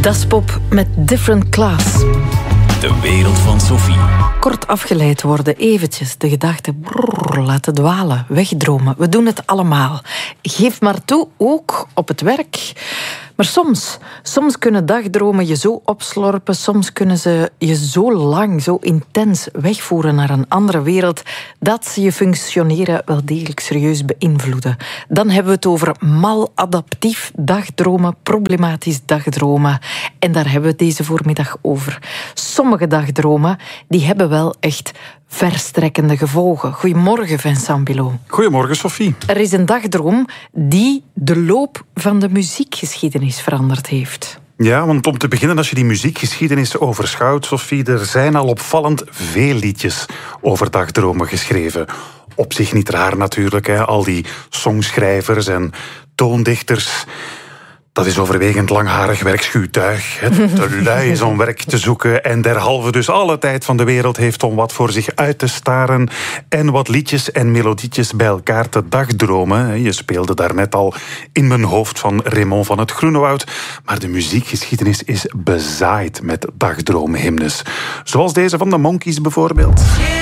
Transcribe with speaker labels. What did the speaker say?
Speaker 1: Das Pop met Different Class.
Speaker 2: De wereld van Sophie.
Speaker 1: Kort afgeleid worden, eventjes de gedachten laten dwalen, wegdromen. We doen het allemaal. Geef maar toe, ook op het werk. Maar soms kunnen dagdromen je zo opslorpen, soms kunnen ze je zo lang, zo intens wegvoeren naar een andere wereld, dat ze je functioneren wel degelijk serieus beïnvloeden. Dan hebben we het over maladaptief dagdromen, problematisch dagdromen. En daar hebben we het deze voormiddag over. Sommige dagdromen, die hebben wel echt verstrekkende gevolgen. Goedemorgen, Vincent Bilot.
Speaker 3: Goedemorgen, Sophie.
Speaker 1: Er is een dagdroom die de loop van de muziekgeschiedenis veranderd heeft.
Speaker 3: Ja, want om te beginnen, als je die muziekgeschiedenis overschouwt, Sophie, er zijn al opvallend veel liedjes over dagdromen geschreven. Op zich niet raar natuurlijk, hè. Al die songschrijvers en toondichters. Dat is overwegend langharig werkschuwtuig. Te lui is om werk te zoeken en derhalve dus alle tijd van de wereld heeft om wat voor zich uit te staren en wat liedjes en melodietjes bij elkaar te dagdromen. Je speelde daarnet al in mijn hoofd van Raymond van het Groenewoud, maar de muziekgeschiedenis is bezaaid met dagdroomhymnes. Zoals deze van de Monkees bijvoorbeeld.